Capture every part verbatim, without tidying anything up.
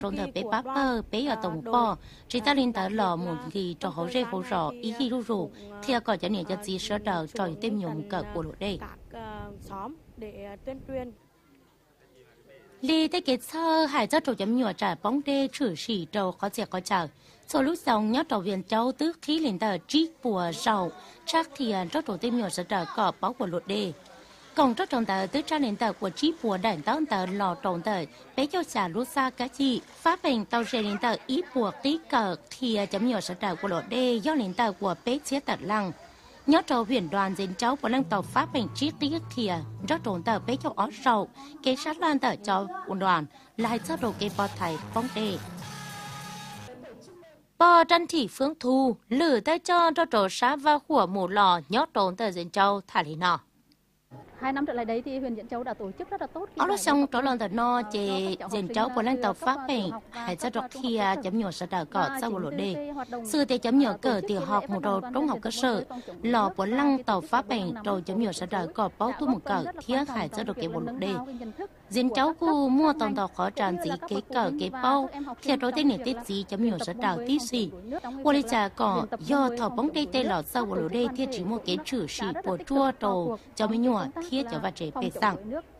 trong thời bé bắp bơ bé ở tổng bò chỉ ta lên tới lò một gì cho hậu dây hậu rò ý khi rú rù thì có cho nên cho gì sơ đầu cho thêm nhiều một cỡ của lỗ đây Lý tới kết sơ hải cho trổ chấm nhựa trả bóng đê trừ xỉ trầu có sẽ có chờ số lúc xong nhớ trầu viện cháu tước khí lên tờ trí bùa rầu chắc thì cho trổ thêm nhựa sơ trở có bóng của lột đê còn cho trồng tờ tước tra lên tờ của trí bùa đảnh tao tờ lò trồng tờ bé cho xả lúc xa cá chi phát bình tàu xe lên tờ ý bùa tí cờ thì chấm nhựa sơ trở của lột đê do lên tờ của bé chế tật lăng nhớ trâu huyền đoàn dính cháu của lăng tàu pháp bình chiếc tí kia do trốn tờ bé cho ó sầu kế sát lan tờ cho quân đoàn lại cho đồ kế bò thầy phong đề bò tranh thị phương thu lử tay cho cho trổ sát và của mù lò nhớ trốn tờ dính cháu thả lý nọ hai năm trở lại đấy thì huyện Diễn Châu đã tổ chức rất là tốt. Ở lúc xong trở lần tờ no chế dền cháu của lãnh tàu pháp bình hay cho đọc khi chấm nhỏ sẽ đào cọ sau bộ lộ đề sư tế chấm nhỏ cờ tiểu học một đồ trung học cơ sở lò của lăng tàu pháp bình rồi chấm nhỏ sẽ đào cọ bao tu một cờ thiết hải cho được cái bộ lộ đề dền cháu cu mua toàn tàu khó tràn gì cái cờ cái bao theo đối tên này tết gì chấm nhỏ sẽ đào tí xì qua đây trà cỏ do thọ bóng đây tê lọt sau bộ lộ đề thiết chỉ một cái chữ xì bộ chua đồ cho mấy nhỏ thiết cho và trẻ bề sang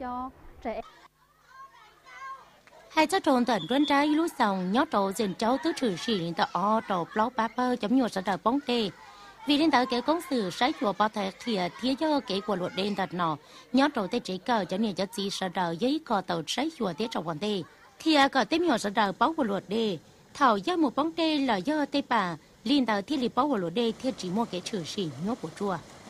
hai cháu trộn tận run trái lúc xong nhớ trộn dền cháu tứ trừ xỉ lên tờ o trộn blog paper chấm nhột sẽ đợi bóng tê vì lên tờ cái công sự sách của bao thẻ thìa thiết cho cái của luật đen tật nọ nhớ trộn tê chế cờ cho nên cho gì sẽ đợi giấy cờ tàu sách của tiết trong quan tê thìa cờ tiếp nhột sẽ đợi báo của luật đê thảo do một bóng tê là do tê bà lên tờ thiết lý báo của luật đê thiết chỉ một cái trừ xỉ nhốt của chùa